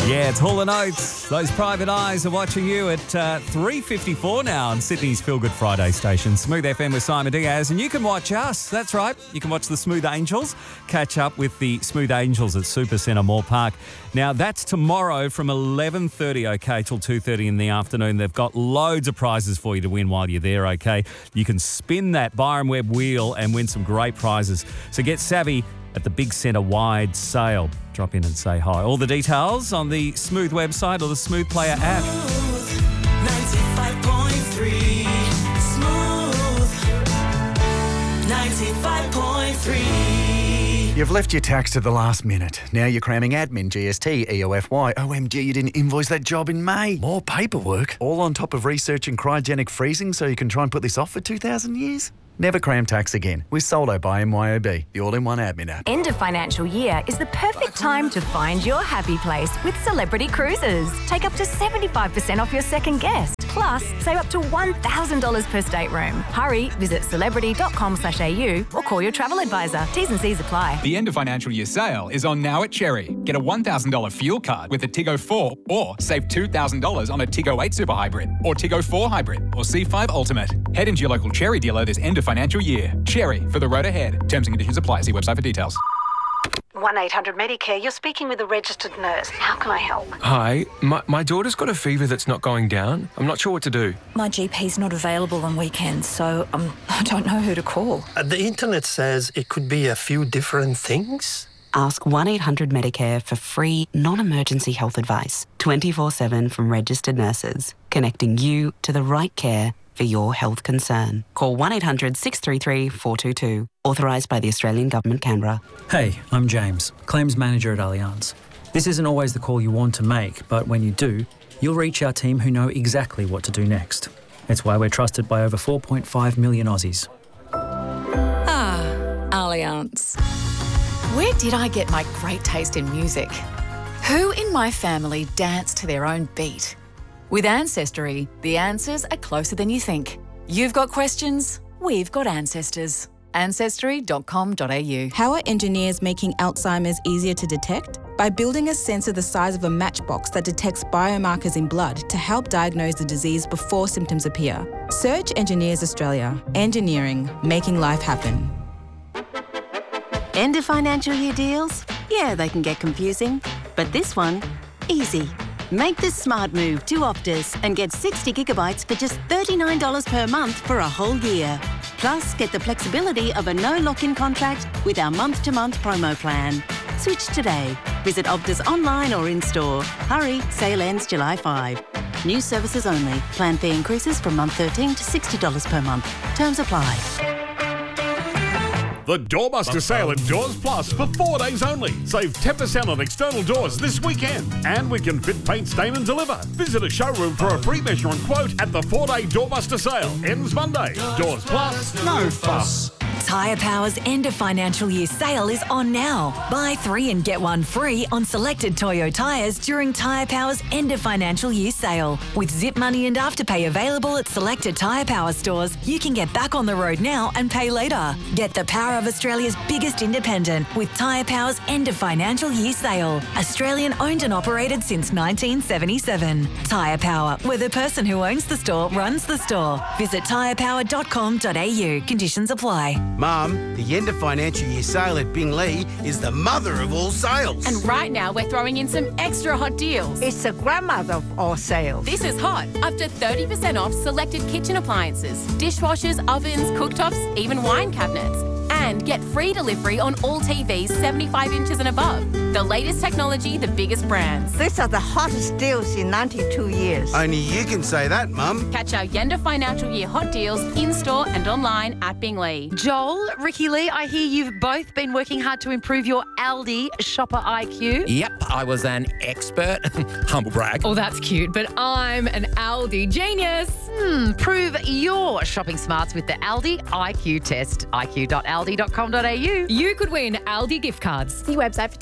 Yeah, it's Hall & Oates. Those private eyes are watching you at 3:54 now on Sydney's Feel Good Friday station, Smooth FM with Simon Diaz. And you can watch us. That's right. You can watch the Smooth Angels. Catch up with the Smooth Angels at Supercentre Moore Park. Now, that's tomorrow from 11:30, okay, till 2:30 in the afternoon. They've got loads of prizes for you to win while you're there, okay? You can spin that Byron Webb wheel and win some great prizes. So get savvy at the Big Centre wide sale. Drop in and say hi. All the details on the Smooth website or the Smooth Player app. 95.3 Smooth 95.3. You've left your tax at the last minute. Now you're cramming admin, GST, EOFY. OMG, you didn't invoice that job in May. More paperwork. All on top of researching cryogenic freezing so you can try and put this off for 2,000 years? Never cram tax again with Soldo by MYOB, the all-in-one admin app. End of financial year is the perfect time to find your happy place with Celebrity Cruises. Take up to 75% off your second guest. Plus, save up to $1,000 per stateroom. Hurry, visit celebrity.com.au or call your travel advisor. T's and C's apply. The end of financial year sale is on now at Cherry. Get a $1,000 fuel card with a Tiggo 4 or save $2,000 on a Tiggo 8 Super Hybrid or Tiggo 4 Hybrid or C5 Ultimate. Head into your local Cherry dealer this end of financial year. Cherry, for the road ahead. Terms and conditions apply. See website for details. 1-800-Medicare, you're speaking with a registered nurse. How can I help? Hi, my daughter's got a fever that's not going down. I'm not sure what to do. My GP's not available on weekends, so I don't know who to call. The internet says it could be a few different things. Ask 1-800-Medicare for free, non-emergency health advice, 24/7 from registered nurses, connecting you to the right care for your health concern. Call 1-800-633-422. Authorised by the Australian Government, Canberra. Hey, I'm James, Claims Manager at Allianz. This isn't always the call you want to make, but when you do, you'll reach our team who know exactly what to do next. It's why we're trusted by over 4.5 million Aussies. Ah, Allianz. Where did I get my great taste in music? Who in my family danced to their own beat? With Ancestry, the answers are closer than you think. You've got questions, we've got ancestors. Ancestry.com.au. How are engineers making Alzheimer's easier to detect? By building a sensor the size of a matchbox that detects biomarkers in blood to help diagnose the disease before symptoms appear. Search Engineers Australia. Engineering, making life happen. End of financial year deals? Yeah, they can get confusing. But this one, easy. Make the smart move to Optus and get 60 gigabytes for just $39 per month for a whole year. Plus, get the flexibility of a no lock-in contract with our month-to-month promo plan. Switch today. Visit Optus online or in-store. Hurry, sale ends July 5. New services only. Plan fee increases from month 13 to $60 per month. Terms apply. The Doorbuster sale at Doors Plus for 4 days only. Save 10% on external doors this weekend. And we can fit, paint, stain and deliver. Visit a showroom for a free measure and quote at the 4-day Doorbuster sale. Ends Monday. Doors Plus, no fuss. Tyre Power's end of financial year sale is on now. Buy 3 and get 1 free on selected Toyo tyres during Tyre Power's end of financial year sale. With Zip Money and Afterpay available at selected Tyre Power stores, you can get back on the road now and pay later. Get the power of Australia's biggest independent with Tyre Power's end of financial year sale. Australian owned and operated since 1977. Tyre Power, where the person who owns the store runs the store. Visit tyrepower.com.au. Conditions apply. Mum, the end of financial year sale at Binglee is the mother of all sales. And right now we're throwing in some extra hot deals. It's the grandmother of all sales. This is hot. Up to 30% off selected kitchen appliances, dishwashers, ovens, cooktops, even wine cabinets. And get free delivery on all TVs 75 inches and above. The latest technology, the biggest brands. These are the hottest deals in 92 years. Only you can say that, Mum. Catch our end of financial year hot deals in-store and online at Binglee. Joel, Ricky Lee, I hear you've both been working hard to improve your Aldi shopper IQ. Yep, I was an expert. Humble brag. Oh, that's cute, but I'm an Aldi genius. Prove your shopping smarts with the Aldi IQ test. IQ.aldi.com.au. You could win Aldi gift cards. See website for T's and C's.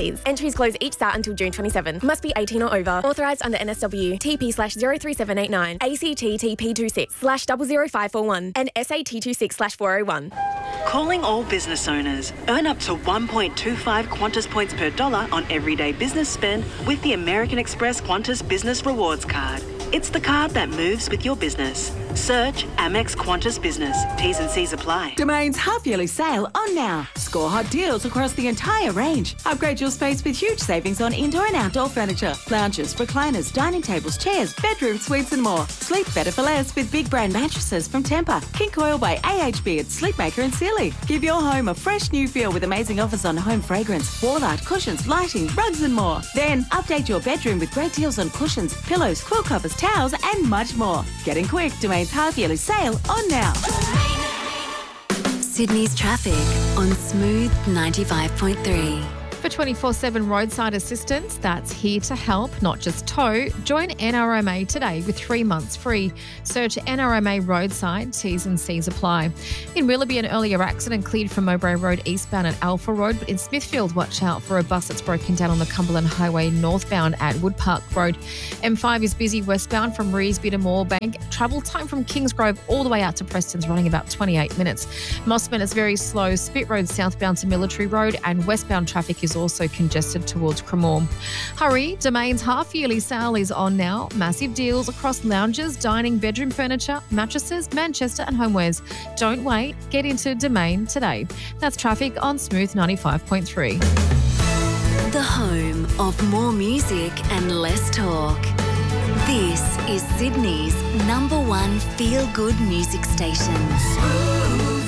fees. Entries close each start until June 27. Must be 18 or over. Authorised under NSW TP/03789 ACT TP26/000541 and SAT26/401. Calling all business owners. Earn up to 1.25 Qantas points per dollar on everyday business spend with the American Express Qantas Business Rewards Card. It's the card that moves with your business. Search Amex Qantas Business. T's and C's apply. Domain's half-yearly sale on now. Score hot deals across the entire range. Upgrade your space with huge savings on indoor and outdoor furniture, lounges, recliners, dining tables, chairs, bedroom suites and more. Sleep better for less with big brand mattresses from Tempur, King Coil by AHB at Sleepmaker and Sealy. Give your home a fresh new feel with amazing offers on home fragrance, wall art, cushions, lighting, rugs and more. Then update your bedroom with great deals on cushions, pillows, quilt covers, towels and much more. Getting quick, Domain's half-yearly sale on now. Sydney's traffic on Smooth 95.3. For 24/7 roadside assistance that's here to help, not just tow, join NRMA today with 3 months free. Search NRMA Roadside, T's and C's apply. In Willoughby, an earlier accident cleared from Mowbray Road eastbound at Alpha Road, but in Smithfield, watch out for a bus that's broken down on the Cumberland Highway northbound at Woodpark Road. M5 is busy westbound from Reesby to Moorebank. Travel time from Kingsgrove all the way out to Preston's running about 28 minutes. Mossman is very slow. Spit Road southbound to Military Road, and westbound traffic is also congested towards Cremorne. Hurry, Domain's half-yearly sale is on now. Massive deals across lounges, dining, bedroom furniture, mattresses, Manchester and homewares. Don't wait, get into Domain today. That's traffic on Smooth 95.3. The home of more music and less talk. This is Sydney's #1 feel-good music station. Smooth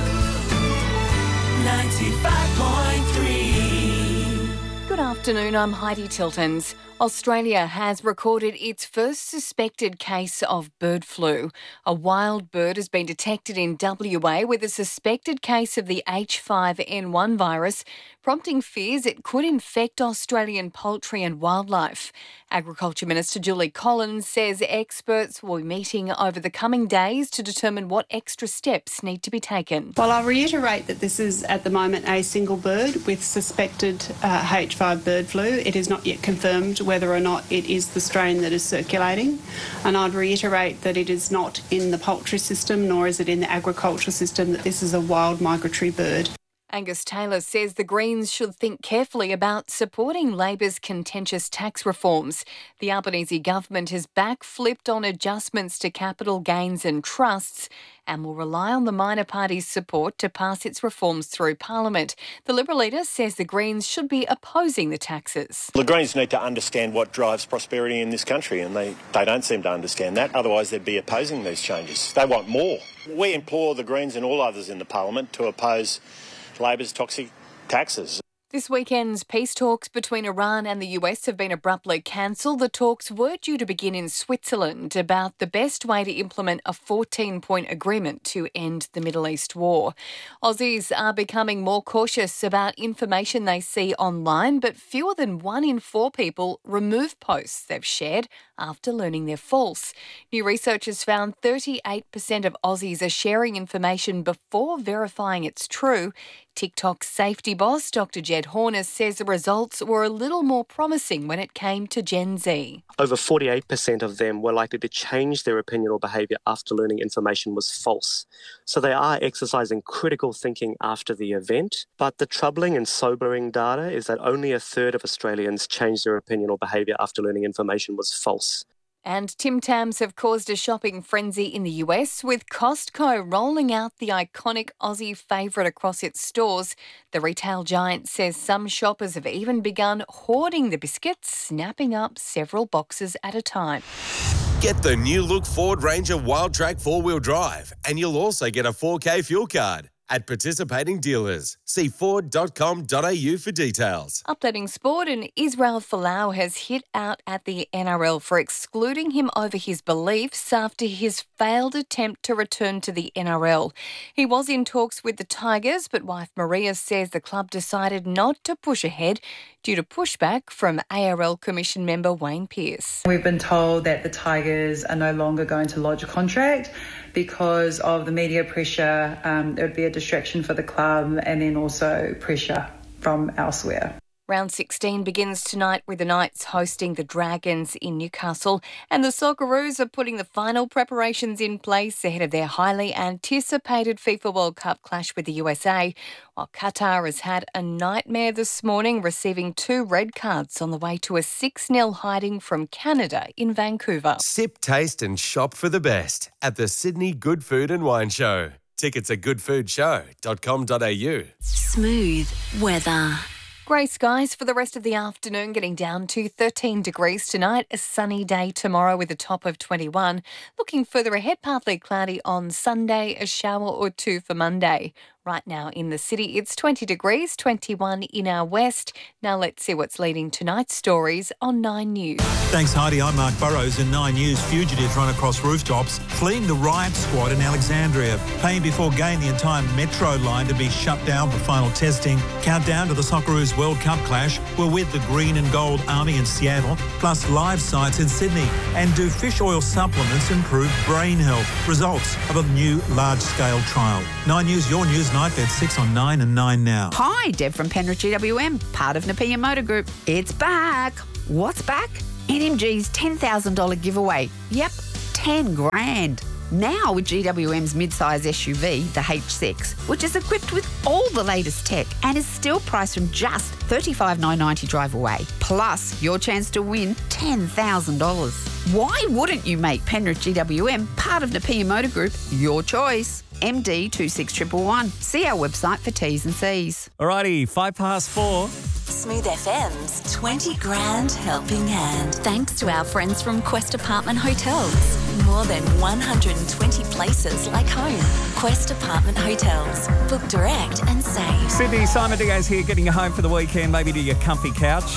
95.3. Good afternoon, I'm Heidi Tiltons. Australia has recorded its first suspected case of bird flu. A wild bird has been detected in WA with a suspected case of the H5N1 virus, prompting fears it could infect Australian poultry and wildlife. Agriculture Minister Julie Collins says experts will be meeting over the coming days to determine what extra steps need to be taken. Well, I'll reiterate that this is at the moment a single bird with suspected H5 bird flu. It is not yet confirmed whether or not it is the strain that is circulating. And I'd reiterate that it is not in the poultry system, nor is it in the agricultural system, that this is a wild migratory bird. Angus Taylor says the Greens should think carefully about supporting Labor's contentious tax reforms. The Albanese government has backflipped on adjustments to capital gains and trusts and will rely on the minor party's support to pass its reforms through Parliament. The Liberal leader says the Greens should be opposing the taxes. The Greens need to understand what drives prosperity in this country, and they don't seem to understand that. Otherwise, they'd be opposing these changes. They want more. We implore the Greens and all others in the Parliament to oppose Labor's toxic taxes. This weekend's peace talks between Iran and the US have been abruptly cancelled. The talks were due to begin in Switzerland about the best way to implement a 14-point agreement to end the Middle East war. Aussies are becoming more cautious about information they see online, but fewer than 1 in 4 people remove posts they've shared after learning they're false. New research has found 38% of Aussies are sharing information before verifying it's true. TikTok's safety boss, Dr. Jed Horner, says the results were a little more promising when it came to Gen Z. Over 48% of them were likely to change their opinion or behaviour after learning information was false. So they are exercising critical thinking after the event. But the troubling and sobering data is that only a third of Australians changed their opinion or behaviour after learning information was false. And Tim Tams have caused a shopping frenzy in the US, with Costco rolling out the iconic Aussie favourite across its stores. The retail giant says some shoppers have even begun hoarding the biscuits, snapping up several boxes at a time. Get the new look Ford Ranger Wildtrak 4-wheel drive, and you'll also get a 4K fuel card. At participating dealers. See Ford.com.au for details. Updating sport, and Israel Folau has hit out at the NRL for excluding him over his beliefs after his failed attempt to return to the NRL. He was in talks with the Tigers, but wife Maria says the club decided not to push ahead due to pushback from ARL Commission member Wayne Pearce. We've been told that the Tigers are no longer going to lodge a contract because of the media pressure. There would be a distraction for the club and then also pressure from elsewhere. Round 16 begins tonight with the Knights hosting the Dragons in Newcastle, and the Socceroos are putting the final preparations in place ahead of their highly anticipated FIFA World Cup clash with the USA, while Qatar has had a nightmare this morning, receiving 2 red cards on the way to a 6-0 hiding from Canada in Vancouver. Sip, taste and shop for the best at the Sydney Good Food and Wine Show. Tickets at goodfoodshow.com.au. Smooth weather. Grey skies for the rest of the afternoon, getting down to 13 degrees tonight. A sunny day tomorrow with a top of 21. Looking further ahead, partly cloudy on Sunday, a shower or 2 for Monday. Right now in the city, it's 20 degrees, 21 in our west. Now let's see what's leading tonight's stories on 9 News. Thanks, Heidi. I'm Mark Burrows. In 9 News, fugitives run across rooftops, fleeing the riot squad in Alexandria. Paying before gain, the entire metro line to be shut down for final testing. Countdown to the Socceroos World Cup clash. We're with the Green and Gold Army in Seattle, plus live sites in Sydney. And do fish oil supplements improve brain health? Results of a new large-scale trial. 9 News, your news night at 6 on 9 and 9 now. Hi, Deb from Penrith GWM, part of Napier Motor Group. It's back. What's back? NMG's $10,000 giveaway. Yep, 10 grand. Now with GWM's mid-size SUV, the H6, which is equipped with all the latest tech and is still priced from just $35,990 drive away. Plus, your chance to win $10,000. Why wouldn't you make Penrith GWM part of Napier Motor Group your choice? MD 26111. See our website for T's and C's. Alrighty, 4:05. Smooth FM's 20 grand helping hand. Thanks to our friends from Quest Apartment Hotels. More than 120 places like home. Quest Apartment Hotels. Book direct and save. Sydney, Simon Diaz here, getting you home for the weekend, maybe to your comfy couch.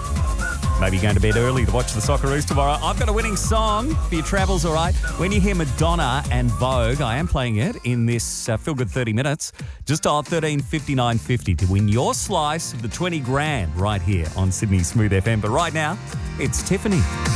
Maybe going to bed early to watch the Socceroos tomorrow. I've got a winning song for your travels, all right? When you hear Madonna and Vogue, I am playing it in this Feel Good 30 minutes. Just dial 135950 to win your slice of the 20 grand right here on Sydney Smooth FM. But right now, it's Tiffany.